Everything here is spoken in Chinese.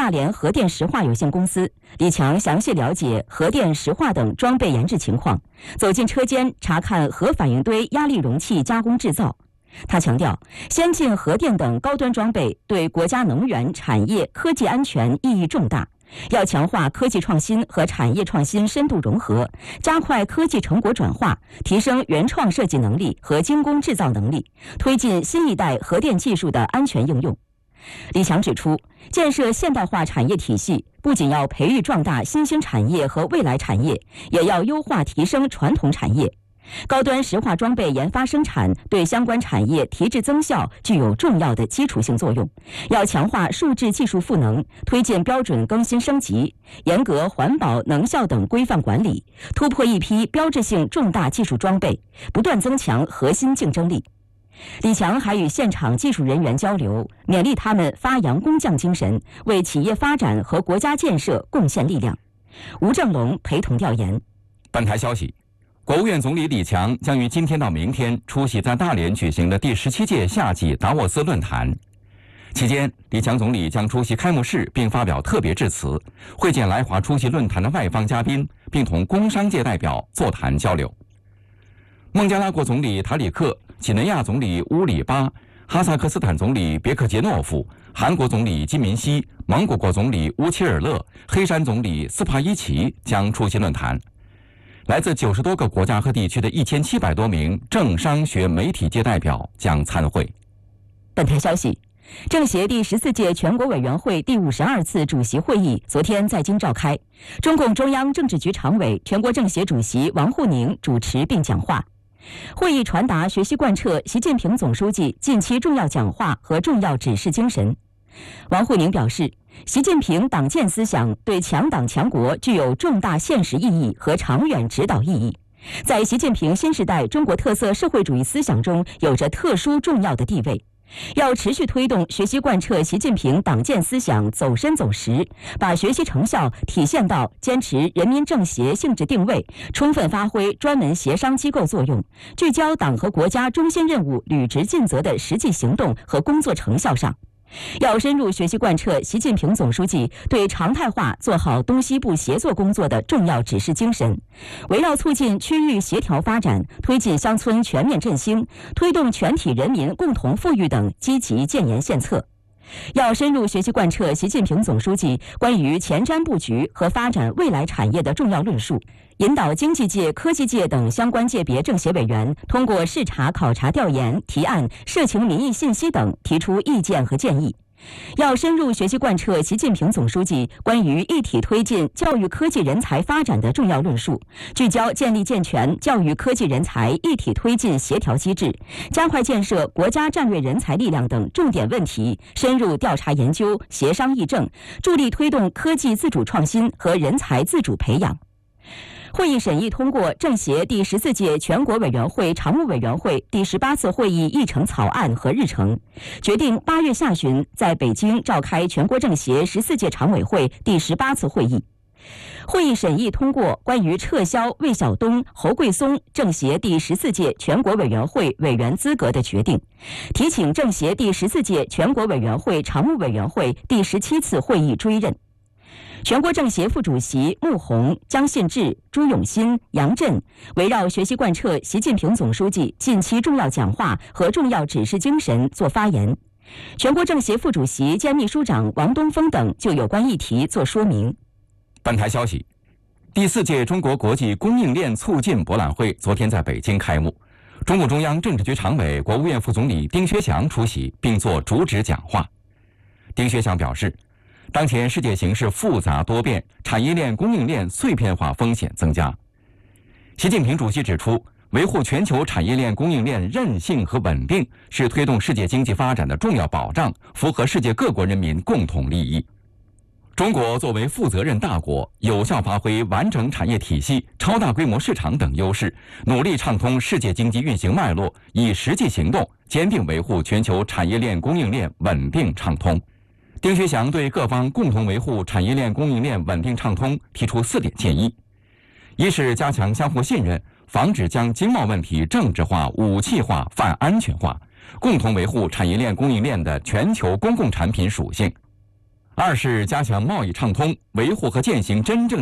大连核电石化有限公司，李强详细了解核电、石化等装备研制情况，走进车间查看核反应堆压力容器加工制造。他强调，先进核电等高端装备对国家能源、产业、科技安全意义重大，要强化科技创新和产业创新深度融合，加快科技成果转化，提升原创设计能力和精工制造能力，推进新一代核电技术的安全应用。李强指出，建设现代化产业体系，不仅要培育壮大新兴产业和未来产业，也要优化提升传统产业。高端石化装备研发生产对相关产业提质增效具有重要的基础性作用，要强化数质技术赋能，推进标准更新升级，严格环保、能效等规范管理，突破一批标志性重大技术装备，不断增强核心竞争力。李强还与现场技术人员交流，勉励他们发扬工匠精神，为企业发展和国家建设贡献力量。吴正龙陪同调研。 本台消息，国务院总理李强将于今天到明天出席在大连举行的第17届夏季达沃斯论坛。期间，李强总理将出席开幕式并发表特别致辞，会见来华出席论坛的外方嘉宾，并同工商界代表座谈交流。孟加拉国总理塔里克、几内亚总理乌里巴、哈萨克斯坦总理别克杰诺夫、韩国总理金民希、蒙古国总理乌齐尔勒、黑山总理斯帕伊奇将出席论坛。来自90多个国家和地区的1700多名政商学媒体界代表将参会。 本台消息，政协第14届全国委员会第52次主席会议昨天在京召开，中共中央政治局常委、全国政协主席王沪宁主持并讲话。会议传达学习贯彻习近平总书记近期重要讲话和重要指示精神。王沪宁表示，习近平党建思想对强党强国具有重大现实意义和长远指导意义，在习近平新时代中国特色社会主义思想中有着特殊重要的地位。要持续推动学习贯彻习近平党建思想走深走实，把学习成效体现到坚持人民政协性质定位，充分发挥专门协商机构作用，聚焦党和国家中心任务履职尽责的实际行动和工作成效上。要深入学习贯彻习近平总书记对常态化做好东西部协作工作的重要指示精神，围绕促进区域协调发展、推进乡村全面振兴、推动全体人民共同富裕等积极建言献策。要深入学习贯彻习近平总书记关于前瞻布局和发展未来产业的重要论述，引导经济界、科技界等相关界别政协委员通过视察、考察、调研、提案、社情民意信息等提出意见和建议。要深入学习贯彻习近平总书记关于一体推进教育科技人才发展的重要论述，聚焦建立健全教育科技人才一体推进协调机制，加快建设国家战略人才力量等重点问题，深入调查研究、协商议政，助力推动科技自主创新和人才自主培养。会议审议通过政协第14届全国委员会常务委员会第18次会议议程草案和日程，决定8月下旬在北京召开全国政协14届常委会第18次会议。会议审议通过关于撤销魏晓东、侯桂松政协第14届全国委员会委员资格的决定，提请政协第14届全国委员会常务委员会第17次会议追认。全国政协副主席穆虹、姜信治、朱永新、杨震围绕学习贯彻习近平总书记近期重要讲话和重要指示精神作发言。全国政协副主席兼秘书长王东峰等就有关议题作说明。 本台消息，第4届中国国际供应链促进博览会昨天在北京开幕，中共中央政治局常委、国务院副总理丁薛祥出席并作主旨讲话。丁薛祥表示，当前世界形势复杂多变，产业链供应链碎片化风险增加。习近平主席指出，维护全球产业链供应链韧性和稳定是推动世界经济发展的重要保障，符合世界各国人民共同利益。中国作为负责任大国，有效发挥完整产业体系、超大规模市场等优势，努力畅通世界经济运行脉络，以实际行动坚定维护全球产业链供应链稳定畅通。丁薛祥对各方共同维护产业链供应链稳定畅通提出4点建议：一是加强相互信任，防止将经贸问题政治化、武器化、泛安全化，共同维护产业链供应链的全球公共产品属性； 二是加强贸易畅通，维护和践行真正